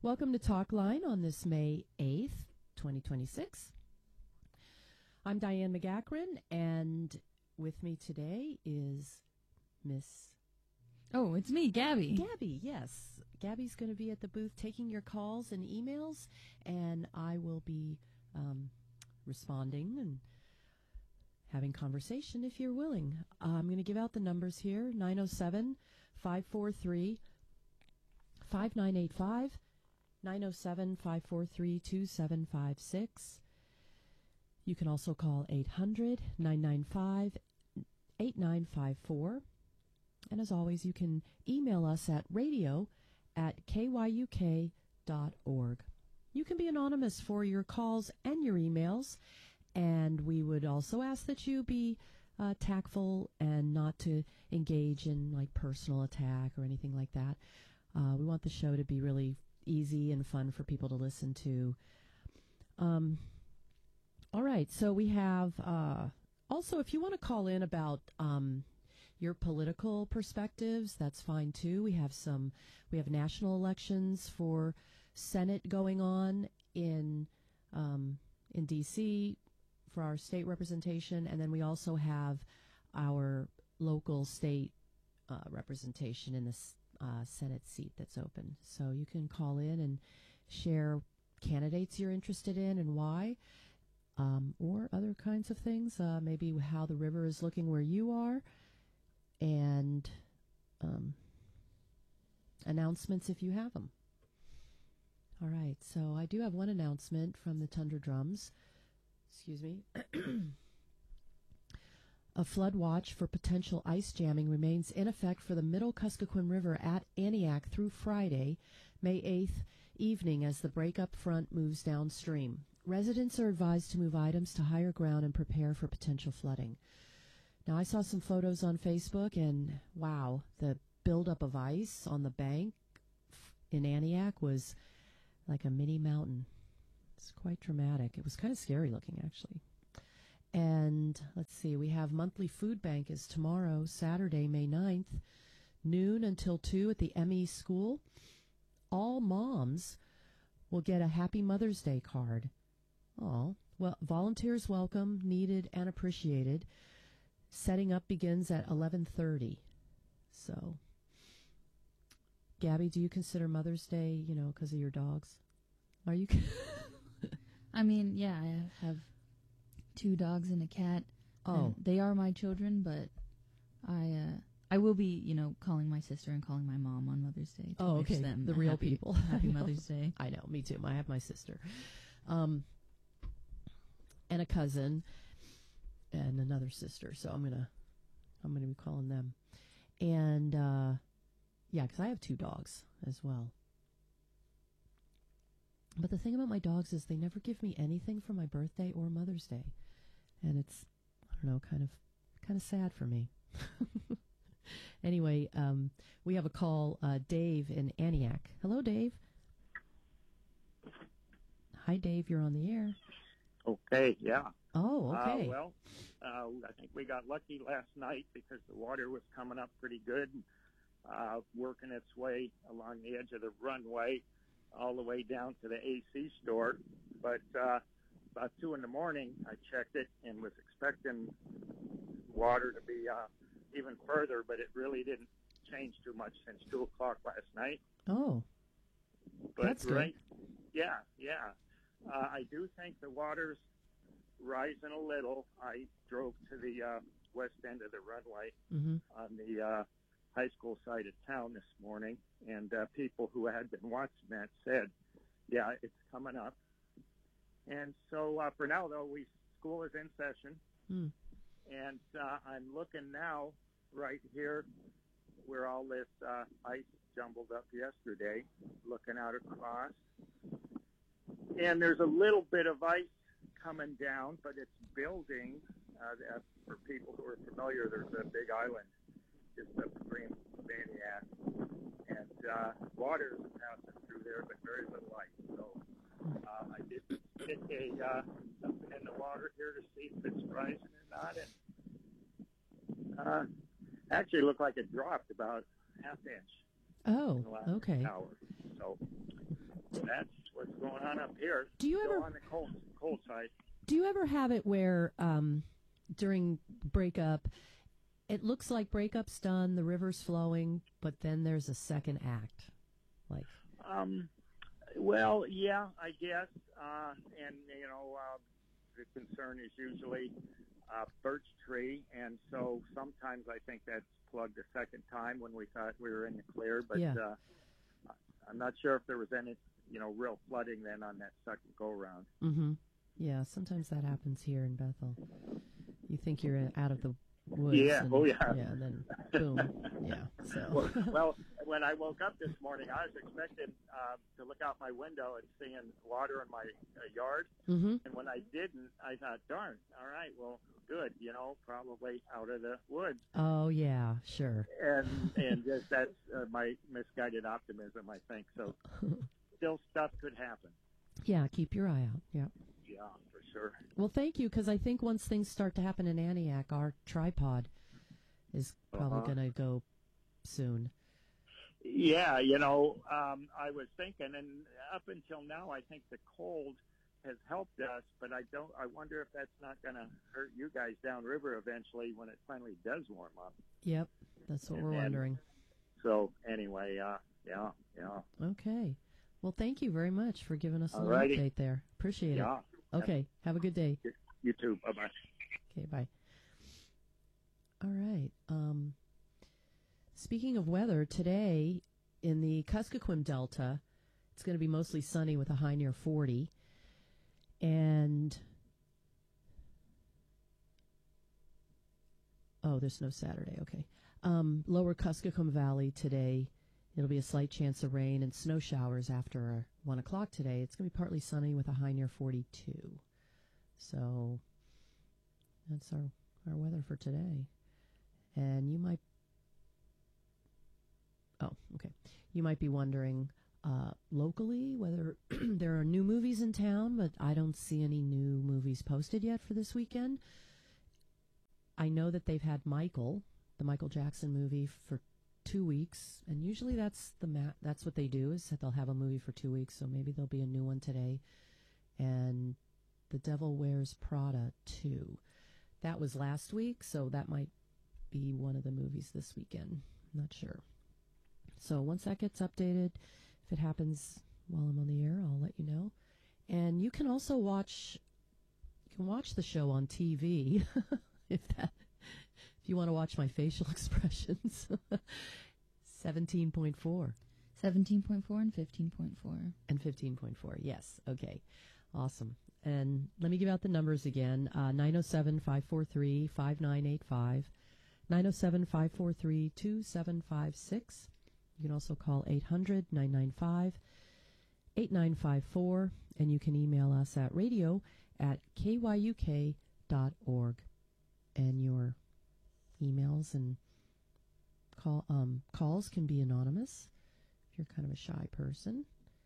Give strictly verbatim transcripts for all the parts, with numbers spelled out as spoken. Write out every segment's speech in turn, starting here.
Welcome to Talkline on this May eighth, twenty twenty-six. I'm Diane McGachran, and with me today is Miss... Oh, it's me, Gabby. Gabby, yes. Gabby's going to be at the booth taking your calls and emails, and I will be um, responding and having conversation if you're willing. Uh, I'm going to give out the numbers here, nine oh seven, five four three, five nine eight five, nine oh seven, five four three, two seven five six. You can also call eight hundred, nine nine five, eight nine five four. And as always, you can email us at radio at k y u k dot org. You can be anonymous for your calls and your emails, and we would also ask that you be uh, tactful and not to engage in like personal attack or anything like that. Uh, we want the show to be really easy and fun for people to listen to. Um, all right, so we have uh, also, if you want to call in about um, your political perspectives, that's fine too. We have some, we have national elections for Senate going on in um, in D C for our state representation, and then we also have our local state uh, representation in this uh, Senate seat that's open. So you can call in and share candidates you're interested in and why, um, or other kinds of things, uh, maybe how the river is looking where you are, and um, announcements if you have them. All right, so I do have one announcement from the Tundra Drums. Excuse me. A flood watch for potential ice jamming remains in effect for the Middle Kuskokwim River at Aniak through Friday, May eighth evening as the breakup front moves downstream. Residents are advised to move items to higher ground and prepare for potential flooding. Now, I saw some photos on Facebook, and wow, the buildup of ice on the bank in Aniak was like a mini mountain. It's quite dramatic. It was kind of scary looking, actually. And let's see, we have monthly food bank is tomorrow, Saturday, May ninth, noon until two at the M E School. All moms will get a Happy Mother's Day card. Oh, well, volunteers welcome, needed, and appreciated. Setting up begins at eleven thirty. So, Gabby, do you consider Mother's Day, you know, because of your dogs? Are you? I mean, yeah, I have two dogs and a cat. Oh. And they are my children, but I uh, I will be, you know, calling my sister and calling my mom on Mother's Day to oh, wish okay. them the a real happy, people. Happy Mother's Day. I know, me too. I have my sister. Um, and a cousin. And another sister, so I'm gonna, I'm gonna be calling them, and uh, yeah, because I have two dogs as well. But the thing about my dogs is they never give me anything for my birthday or Mother's Day, and it's, I don't know, kind of, kind of sad for me. Anyway, um, we have a call, uh, Dave in Aniak. Hello, Dave. Hi, Dave. You're on the air. Okay, yeah. Oh, okay. Uh, well, uh, I think we got lucky last night because the water was coming up pretty good, uh, working its way along the edge of the runway all the way down to the A C store. But uh, about two in the morning, I checked it and was expecting water to be uh, even further, but it really didn't change too much since two o'clock last night. Oh, but that's good. Right, yeah, yeah. Uh, I do think the water's rising a little. I drove to the uh, west end of the runway mm-hmm. on the uh, high school side of town this morning, and uh, people who had been watching that said, yeah, it's coming up. And so uh, for now, though, we school is in session, mm. and uh, I'm looking now right here where all this uh, ice jumbled up yesterday, looking out across. And there's a little bit of ice coming down, but it's building. Uh, for people who are familiar, there's a big island just upstream of Aniak, and uh, water is passing through there, but very little ice. So uh, I did stick a uh, something in the water here to see if it's rising or not, and uh, actually looked like it dropped about half inch. Oh, in the last okay. hour. So that's what's going on up here. Do you Still ever on the cold, cold side. do you ever have it where um, during breakup, it looks like breakup's done, the river's flowing, but then there's a second act, like Um, well, yeah, I guess. Uh, and, you know, uh, the concern is usually uh, birch tree. And so sometimes I think that's plugged a second time when we thought we were in the clear. But Yeah. uh, I'm not sure if there was any, you know, real flooding then on that second go-round. mm-hmm. Yeah, sometimes that happens here in Bethel. You think you're in- out of the woods. Yeah, and, oh, yeah. Yeah, and then boom. Yeah, so. Well, well, when I woke up this morning, I was expecting uh, to look out my window and seeing water in my uh, yard. mm-hmm. And when I didn't, I thought, darn, all right, well, good, you know, probably out of the woods. Oh, yeah, sure. And and just that's uh, my misguided optimism, I think. So still stuff could happen. Yeah, keep your eye out. Yeah. Yeah, for sure. Well, thank you, because I think once things start to happen in Antioch, our tripod is probably Uh-huh. going to go soon. Yeah, you know, um, I was thinking, and up until now, I think the cold has helped us, but I don't. I wonder if that's not going to hurt you guys downriver eventually when it finally does warm up. Yep, that's what And we're then- wondering. So anyway, uh, yeah, yeah, Okay. Well, thank you very much for giving us a All little righty. update there. Appreciate yeah. it. Okay. Have a good day. You too. Bye bye. Okay, bye. All right. Um, speaking of weather, today in the Kuskokwim Delta, it's going to be mostly sunny with a high near forty. And, oh, there's no Saturday. Okay. Um, lower Kuskokwim Valley today, it'll be a slight chance of rain and snow showers after uh, one o'clock today. It's going to be partly sunny with a high near forty-two. So that's our, our weather for today. And you might, oh, okay. You might be wondering uh, locally whether there are new movies in town, but I don't see any new movies posted yet for this weekend. I know that they've had Michael, the Michael Jackson movie, for two weeks, and usually that's the ma- that's what they do, is that they'll have a movie for two weeks, so maybe there'll be a new one today. And The Devil Wears Prada two. That was last week, so that might be one of the movies this weekend. I'm not sure. So once that gets updated, if it happens while I'm on the air, I'll let you know. And you can also watch you can watch the show on T V if that if you want to watch my facial expressions. seventeen point four. seventeen point four and fifteen point four. And fifteen point four, yes. Okay. Awesome. And let me give out the numbers again. Uh, nine oh seven, five four three, five nine eight five. nine oh seven, five four three, two seven five six. You can also call eight hundred, nine nine five, eight nine five four. And you can email us at radio at k y u k dot org. And your emails and call um, calls can be anonymous if you're kind of a shy person.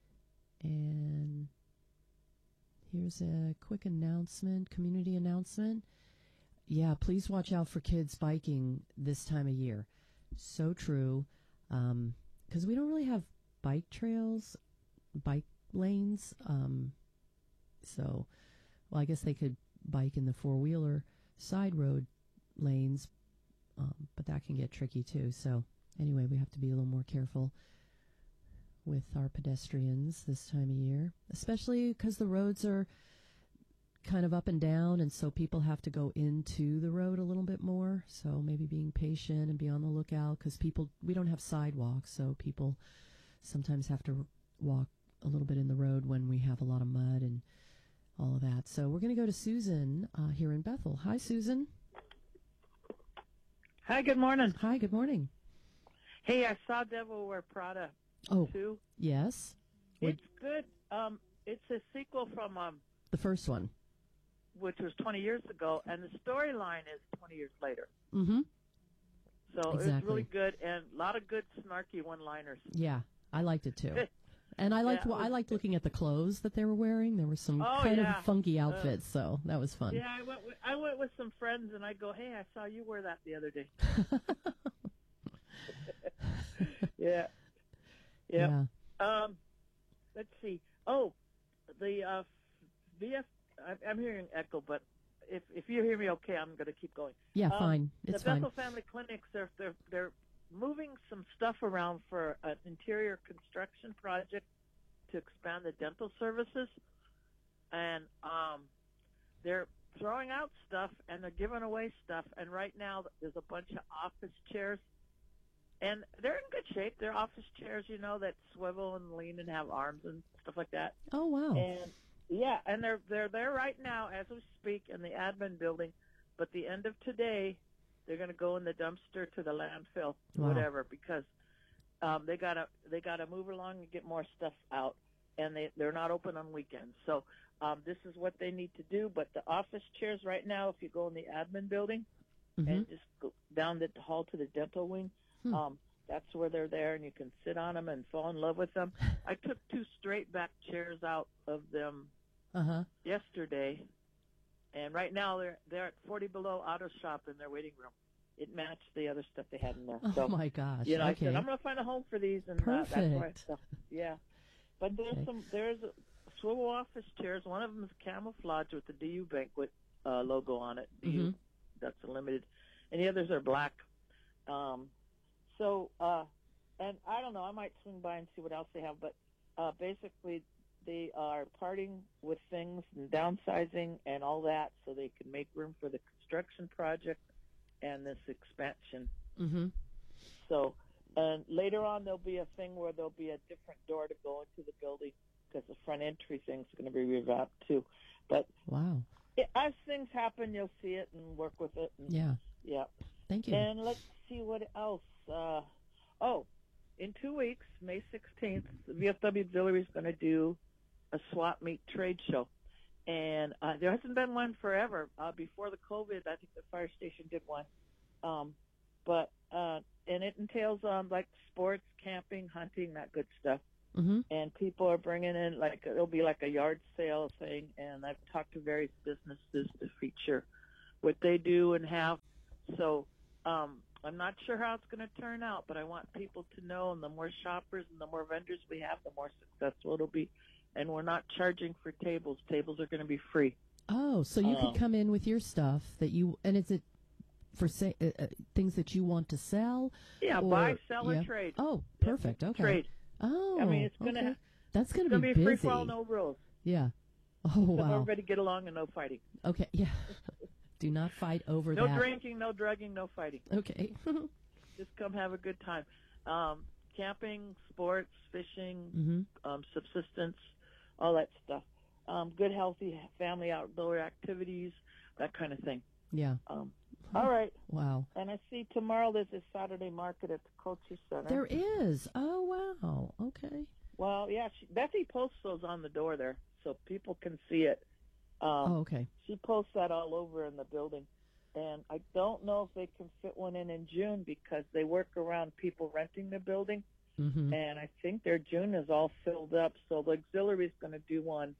And here's a quick announcement, community announcement. Yeah, please watch out for kids biking this time of year. So true. Um, because we don't really have bike trails, bike lanes. Um, so, well, I guess they could bike in the four-wheeler side road lanes, um, but that can get tricky too. So, anyway, we have to be a little more careful with our pedestrians this time of year, especially because the roads are kind of up and down, and so people have to go into the road a little bit more. So maybe being patient and be on the lookout, because people, we don't have sidewalks, so people sometimes have to walk a little bit in the road when we have a lot of mud and all of that. So we're going to go to Susan uh, here in Bethel. Hi, Susan. Hi, good morning. Hi, good morning. Hey, I saw Devil Wear Prada Oh, too. yes. It's good. Um, it's a sequel from um, The first one. which was twenty years ago, and the storyline is twenty years later. Mm-hmm. So it's Exactly. really good, and a lot of good snarky one-liners. Yeah, I liked it too. And I liked Yeah, it wa- I was- liked looking at the clothes that they were wearing. There were some Oh, kind yeah. of funky outfits, so that was fun. Yeah, I went. With, I went with some friends, and I go, "Hey, I saw you wear that the other day." yeah. Yeah. Um, let's see. Oh, the uh, V F. I'm, I'm hearing echo, but if if you hear me, okay, I'm going to keep going. Yeah, Um, fine. It's the fine. Bethel Family Clinics, they're they're they're moving some stuff around for an interior construction project to expand the dental services, and um, they're throwing out stuff and they're giving away stuff. And right now, there's a bunch of office chairs, and they're in good shape. They're office chairs, you know, that swivel and lean and have arms and stuff like that. Oh, wow. And yeah, and they're they're there right now as we speak in the admin building. But the end of today, they're going to go in the dumpster to the landfill, Wow. whatever, because um, they gotta they gotta move along and get more stuff out, and they they're not open on weekends. So um, this is what they need to do. But the office chairs right now, if you go in the admin building Mm-hmm. and just go down the hall to the dental wing, Hmm. um, that's where they're there, and you can sit on them and fall in love with them. I took two straight back chairs out of them Uh-huh. yesterday, and right now they're they're at forty below auto shop in their waiting room. It matched the other stuff they had in there. Oh, so, my gosh. you know, okay. I said I'm going to find a home for these, and uh, that's why. Perfect. So, yeah, but there's Okay. some there's swivel office chairs. One of them is camouflage with the D U Banquet uh, logo on it. D U, Mhm. that's a limited, and the others are black. Um, so, uh, and I don't know. I might swing by and see what else they have, but uh, basically they are parting with things and downsizing and all that, so they can make room for the construction project and this expansion. Mm-hmm. So, and later on there'll be a thing where there'll be a different door to go into the building because the front entry thing's going to be revamped too. But Wow. it, as things happen, you'll see it and work with it. And, Yeah. yeah. Thank you. And let's see what else. Uh, oh, in two weeks, May sixteenth, the V F W Auxiliary is going to do a swap meet trade show. And uh, there hasn't been one forever. Uh, before the COVID, I think the fire station did one. Um, but uh, and it entails um, like sports, camping, hunting, that good stuff. Mm-hmm. And people are bringing in, like, it'll be like a yard sale thing. And I've talked to various businesses to feature what they do and have. So um, I'm not sure how it's going to turn out, but I want people to know, and the more shoppers and the more vendors we have, the more successful it'll be. And we're not charging for tables. Tables are going to be free. Oh, so you Um, could come in with your stuff that you, and is it for say, uh, uh, things that you want to sell? Yeah, Or- buy, sell, yeah. or trade. Oh, Yeah, perfect. Okay. Trade. Oh, I mean, it's gonna okay. ha- That's going It's to going be to be free busy. for all, no rules. Yeah. Oh, So wow. everybody get along and no fighting. Okay, yeah. Do not fight over No that. drinking, no drugging, no fighting. Okay. Just come have a good time. Um, camping, sports, fishing, Mm-hmm. um, subsistence, all that stuff. Um, good, healthy family outdoor activities, that kind of thing. Yeah. Um, all right. Wow. And I see tomorrow there's a Saturday market at the Culture Center. There is. Oh, wow. Okay. Well, yeah, she, Betsy posts those on the door there so people can see it. Um, Oh, okay. She posts that all over in the building. And I don't know if they can fit one in in June because they work around people renting the building. Mm-hmm. And I think their June is all filled up. So the auxiliary is going to do one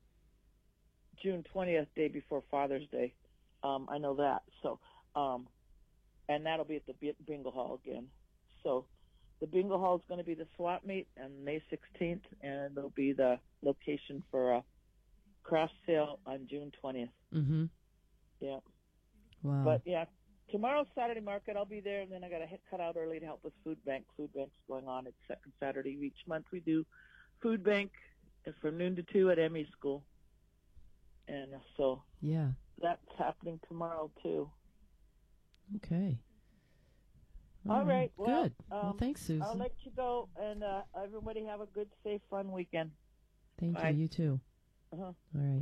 June twentieth, day before Father's Day. Um, I know that. So, um, and that'll be at the B- bingo hall again. So the bingo hall is going to be the swap meet on May sixteenth, and there'll be the location for a craft sale on June twentieth. Mm-hmm. Yeah. Wow. But yeah, tomorrow's Saturday market. I'll be there, and then I got to hit cut out early to help with food bank. Food bank's going on. It's second Saturday of each month. We do food bank from noon to two at M E School, and so yeah. that's happening tomorrow too. Okay. All right. Well, Good. well, um, thanks, Susan. I'll let you go, and uh, everybody have a good, safe, fun weekend. Thank Bye. you. You too. Uh-huh. All right.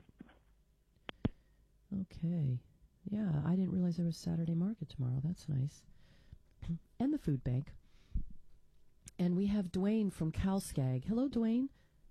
Okay. Yeah, I didn't realize there was Saturday market tomorrow. That's nice. And the food bank. And we have Dwayne from Calskag. Hello, Dwayne.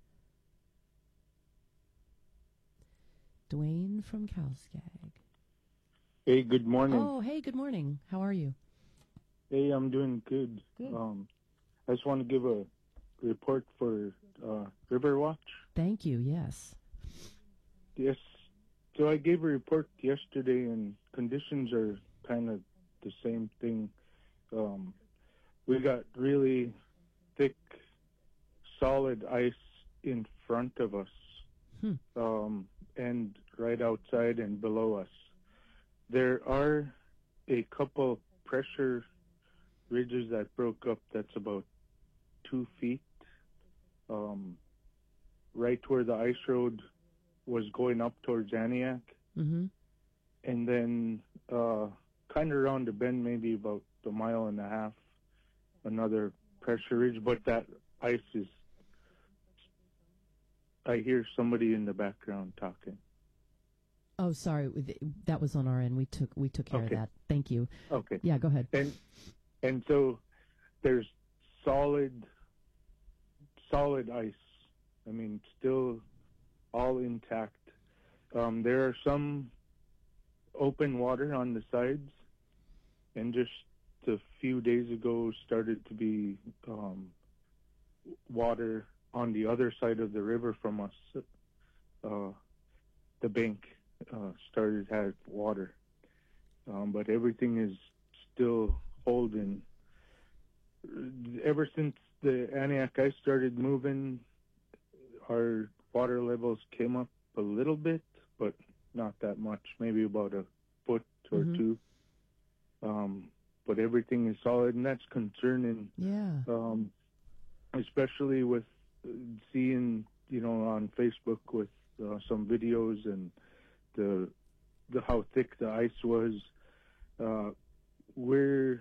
Dwayne from Calskag. Hey, good morning. Oh, hey, good morning. How are you? Hey, I'm doing good. Good. Um, I just want to give a report for uh, Riverwatch. Thank you. Yes. Yes. So I gave a report yesterday, and conditions are kind of the same thing. Um, we got really thick, solid ice in front of us, Hmm. um, and right outside and below us. There are a couple pressure ridges that broke up that's about two feet, um, right where the ice road was going up towards Aniak. Mm-hmm. And then uh, kind of around the bend, maybe about a mile and a half, another pressure ridge. But that ice is, I hear somebody in the background talking. Oh, sorry. with- That was on our end. We took we took care Okay. of that. Thank you. Okay. Yeah, go ahead. And and so there's solid, solid ice. I mean, still all intact. Um, there are some open water on the sides, and just a few days ago started to be um, water on the other side of the river from us. Uh, the bank uh, started to have water, um, but everything is still holding. Ever since the Aniak ice started moving, our water levels came up a little bit, but not that much, maybe about a foot or Mhm. two. Um, but everything is solid, and that's concerning, Yeah. um, especially with uh, seeing, you know, on Facebook with uh, some videos and the the how thick the ice was. Uh, we're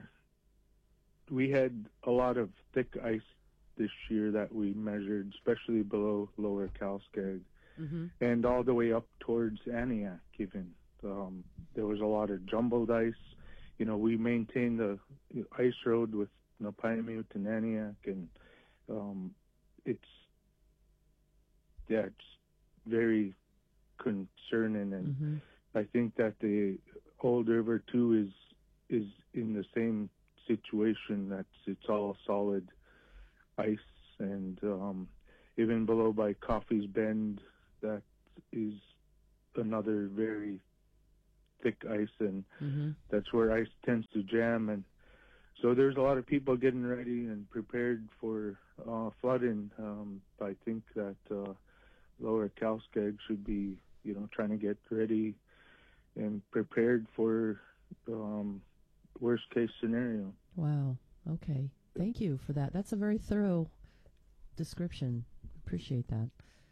we had a lot of thick ice this year that we measured, especially below Lower Calskag. Mm-hmm. And all the way up towards Aniak even. Um, there was a lot of jumbled ice. You know, we maintained the ice road with Napaimute and Aniak, and um, it's, yeah, it's very concerning. And Mm-hmm. I think that the Old River, too, is is in the same situation. That's it's all solid ice, and um, even below by Coffee's Bend, that is another very thick ice, and Mm-hmm. that's where ice tends to jam. And so there's a lot of people getting ready and prepared for uh, flooding. Um, I think that uh, Lower Calskag should be, you know, trying to get ready and prepared for um, worst case scenario. Wow. Okay. Thank you for that. That's a very thorough description. Appreciate that.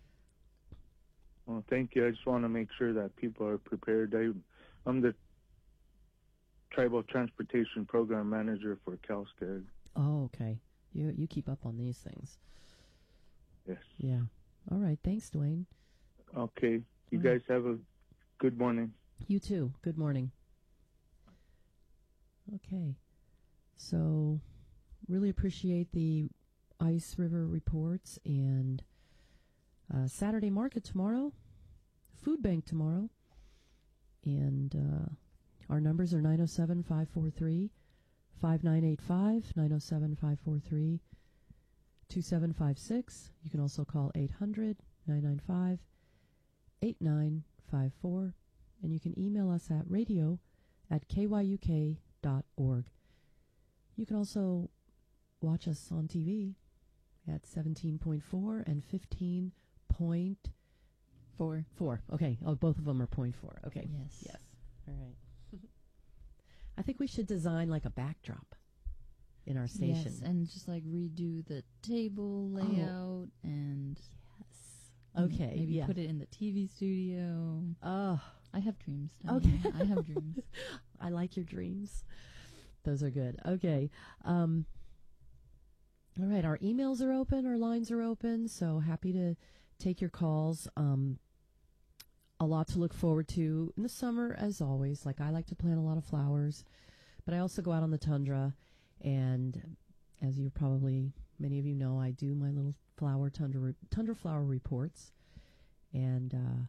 Well, thank you. I just want to make sure that people are prepared. I, I'm the Tribal Transportation Program Manager for Calskag. Oh, okay. You you keep up on these things. Yes. Yeah. All right. Thanks, Dwayne. Okay. You All guys have a good morning. You too. Good morning. Okay. So, really appreciate the Ice River reports, and uh, Saturday market tomorrow, food bank tomorrow, and uh, our numbers are nine oh seven, five four three, five nine eight five, nine oh seven, five four three, two seven five six. You can also call eight hundred, nine nine five, eight nine five four, and you can email us at radio at k y u k dot org. You can also watch us on T V at seventeen point four and fifteen point Four. four. Okay. Oh, both of them are point four. Okay. Yes. Yes. All right. I think we should design like a backdrop in our station. Yes, and just like redo the table layout and Yes. Okay. maybe yeah. put it in the T V studio. Oh, I have dreams. Okay. Diana. I have dreams. I like your dreams. Those are good. Okay. Um, all right. Our emails are open. Our lines are open. So happy to take your calls. Um, a lot to look forward to in the summer, as always. Like, I like to plant a lot of flowers, but I also go out on the tundra. And as you probably, many of you know, I do my little flower tundra, re- tundra flower reports. And, uh,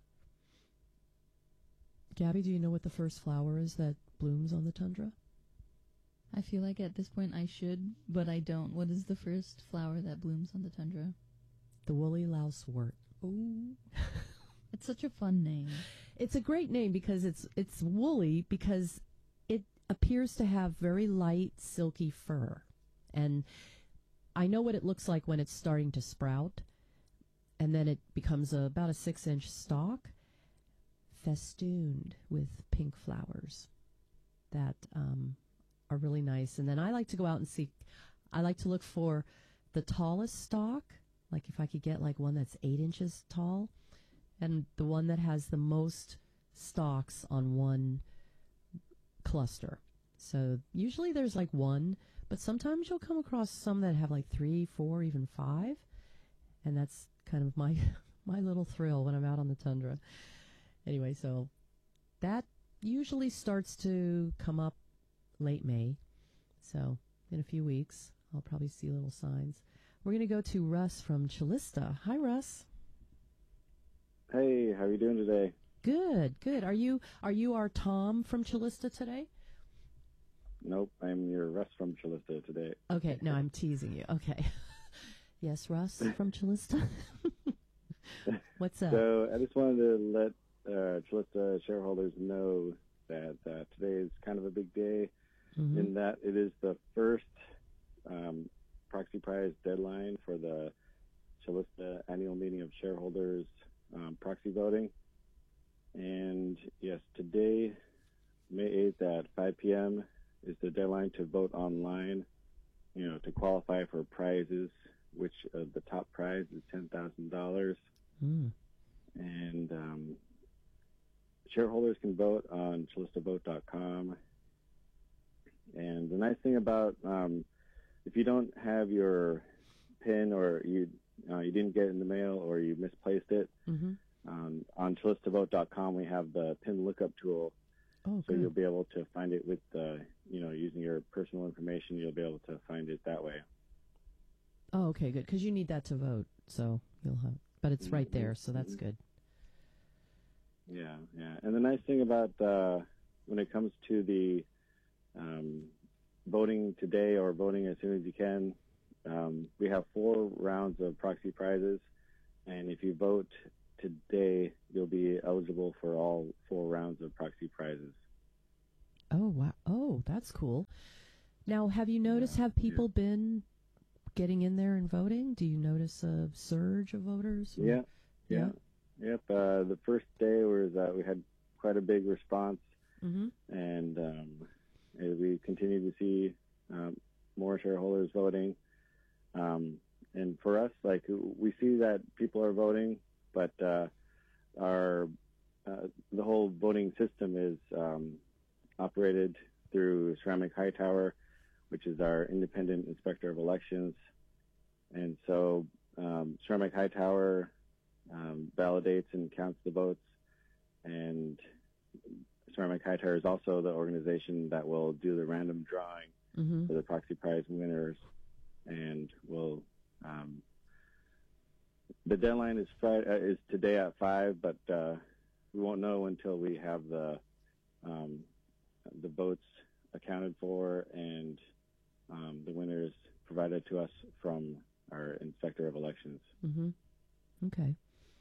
Gabby, do you know what the first flower is that blooms on the tundra? I feel like at this point I should, but I don't. What is the first flower that blooms on the tundra? The woolly lousewort. Oh, it's such a fun name. It's a great name because it's it's woolly because it appears to have very light, silky fur. And I know what it looks like when it's starting to sprout. and then it becomes a, about a six-inch stalk, festooned with pink flowers that um, are really nice. And then I like to go out and see, I like to look for the tallest stalk, like if I could get like one that's eight inches tall, and the one that has the most stalks on one cluster. So usually there's like one, but sometimes you'll come across some that have like three, four, even five, and that's kind of my my little thrill when I'm out on the tundra. Anyway, so that usually starts to come up late May. So in a few weeks, I'll probably see little signs. We're going to go to Russ from Chillista. Hi, Russ. Hey, how are you doing today? Good, good. Are you are you our Tom from Chillista today? Nope, I'm your Russ from Chillista today. Okay, no, I'm teasing you. Okay. Yes, Russ from Chillista. What's up? So I just wanted to let uh, Chillista shareholders know that uh, today is kind of a big day, mm-hmm. in that it is the first um, proxy prize deadline for the Chillista annual meeting of shareholders um, proxy voting. And yes, today, May eighth at five p.m. is the deadline to vote online, you know, to qualify for prizes, which uh, the top prize is ten thousand dollars. Mm. And um, shareholders can vote on chillista vote dot com. And the nice thing about, um, if you don't have your PIN, or you uh, you didn't get it in the mail, or you misplaced it, Mm-hmm. um, on chillista vote dot com we have the PIN lookup tool. Oh, so good. you'll be able to find it with, uh, you know, using your personal information. You'll be able to find it that way. Oh, okay, good. Because you need that to vote, so you'll have. But it's right there, so that's Mm-hmm. good. Yeah, yeah. And the nice thing about uh, when it comes to the um, voting today, or voting as soon as you can, um, we have four rounds of proxy prizes, and if you vote today, you'll be eligible for all four rounds of proxy prizes. Oh, wow. Oh, that's cool. Now, have you noticed, Yeah, have people yeah. been getting in there and voting? Do you notice a surge of voters? or- Yeah, Yeah. yeah. Yep. Uh, the first day was uh, we had quite a big response, Mm-hmm. and um, and we continue to see um, more shareholders voting. Um, and for us, like, we see that people are voting, but uh, our uh, the whole voting system is um, operated through Ceramic Hightower, which is our independent inspector of elections. And so um, Ceramic Hightower um, validates and counts the votes, and Ceramic Hightower is also the organization that will do the random drawing Mm-hmm. for the proxy prize winners, and will um, the deadline is Friday, uh, is today at five, but uh, we won't know until we have the um, the votes accounted for and um, the winners provided to us from our inspector of elections. Mm-hmm. Okay.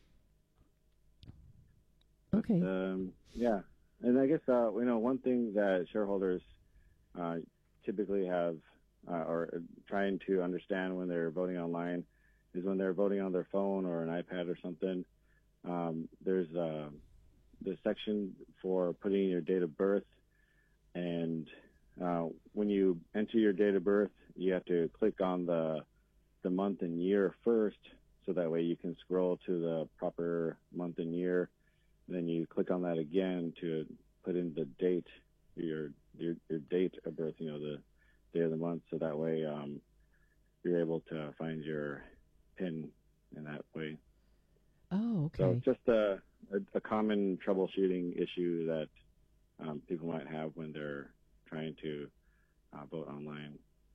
But, Okay. um, yeah, and I guess uh, you know, one thing that shareholders uh, typically have uh, or trying to understand when they're voting online is when they're voting on their phone or an iPad or something. Um, there's uh, the section for putting in your date of birth, and uh, when you enter your date of birth, you have to click on the the month and year first, so that way you can scroll to the proper month and year. Then you click on that again to put in the date, your your, your date of birth, you know, the day of the month, so that way um, you're able to find your PIN in that way. Oh, okay. So it's just a, a, a common troubleshooting issue that um, people might have when they're trying to uh, vote online.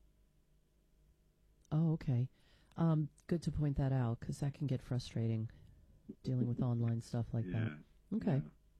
Oh, okay. Um, good to point that out, because that can get frustrating, dealing with online stuff like Yeah. that. Okay.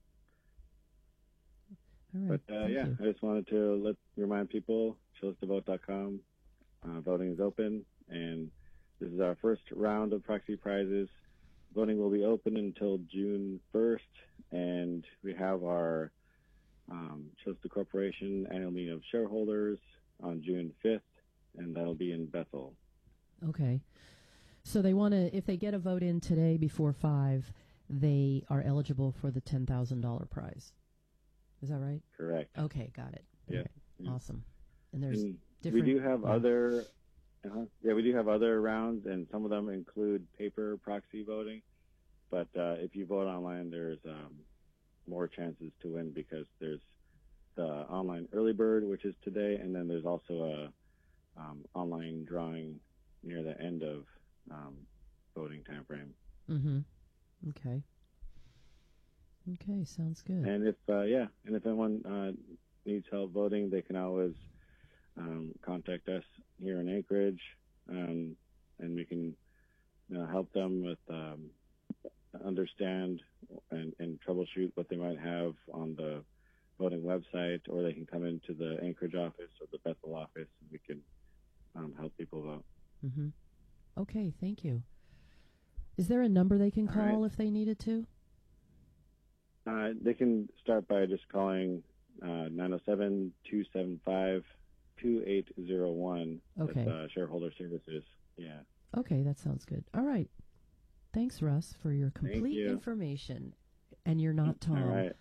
Yeah. All right. But uh, Thank yeah, you. I just wanted to let remind people, chillista vote dot com, uh, voting is open, and this is our first round of proxy prizes. Voting will be open until June first, and we have our um, Chillista Corporation annual meeting of shareholders on June fifth, and that'll be in Bethel. Okay. So they want to, if they get a vote in today before five, they are eligible for the ten thousand dollars prize. Is that right? Correct. Okay, got it. Yeah. Right. Yeah. Awesome. And there's And different. we do have yeah. other, uh yeah, we do have other rounds, and some of them include paper proxy voting. But uh, if you vote online, there's um, more chances to win because there's the online early bird, which is today, and then there's also a um, online drawing near the end of um, voting time frame. Mm-hmm. Okay. Okay, sounds good. And if uh, yeah, and if anyone uh, needs help voting, they can always um, contact us here in Anchorage, um, and we can you know, help them with um, understand and, and troubleshoot what they might have on the voting website, or they can come into the Anchorage office or the Bethel office, and we can um, help people vote. Mm-hmm. Okay, thank you. Is there a number they can All call right. if they needed to? Uh, they can start by just calling uh, nine oh seven, two seven five, two eight zero one. Okay. That's uh, Shareholder Services. Yeah. Okay, that sounds good. All right. Thanks, Russ, for your complete you. information. And you're not Tom. All right.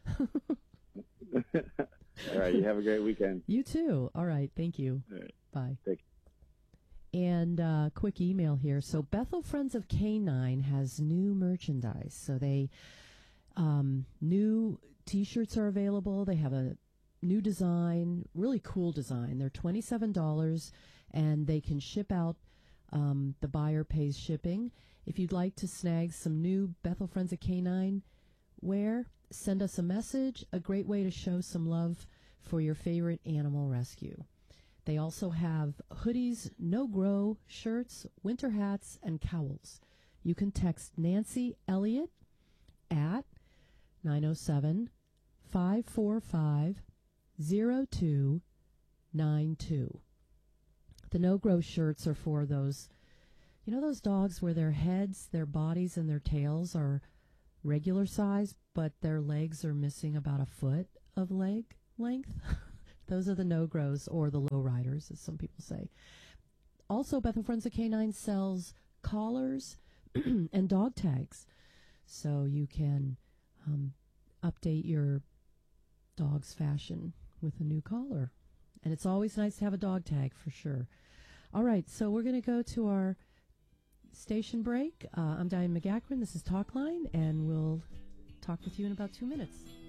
All right. You have a great weekend. You too. All right. Thank you. All right. Bye. Thank And uh, quick email here. So Bethel Friends of Canine has new merchandise. So they um, new T-shirts are available. They have a new design, really cool design. They're twenty-seven dollars, and they can ship out. Um, the buyer pays shipping. If you'd like to snag some new Bethel Friends of Canine wear, send us a message. A great way to show some love for your favorite animal rescue. They also have hoodies, no-grow shirts, winter hats, and cowls. You can text Nancy Elliott at nine oh seven, five four five, oh two nine two. The no-grow shirts are for those, you know those dogs where their heads, their bodies, and their tails are regular size, but their legs are missing about a foot of leg length? Those are the no-grows, or the low-riders, as some people say. Also, Bethel Friends of Canine sells collars and dog tags, so you can um, update your dog's fashion with a new collar. And it's always nice to have a dog tag, for sure. All right, so we're going to go to our station break. Uh, I'm Diane McGackran. This is Talkline, and we'll talk with you in about two minutes.